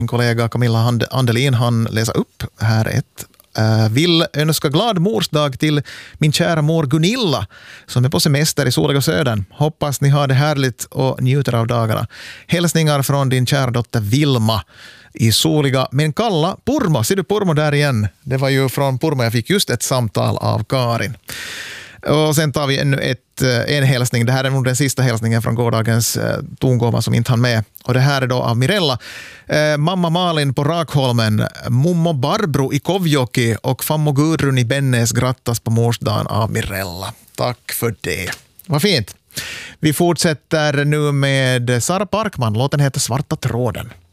Min kollega Camilla Andelin han läser upp här ett vill önska glad morsdag till min kära mor Gunilla som är på semester i soliga södern. Hoppas ni har det härligt och njuter av dagarna. Hälsningar från din kära dotter Vilma i soliga men kalla Purmo. Ser du Purmo där igen? Det var ju från Purmo jag fick just ett samtal av Karin. Och sen tar vi ännu en hälsning. Det här är nog den sista hälsningen från gårdagens tongåva som inte hann med. Och det här är då av Mirella. Mamma Malin på Rakholmen, mummo Barbro i Kovjoki och fammo Gudrun i Bennes grattas på morsdagen av Mirella. Tack för det. Vad fint. Vi fortsätter nu med Sara Parkman. Låten heter Svarta tråden.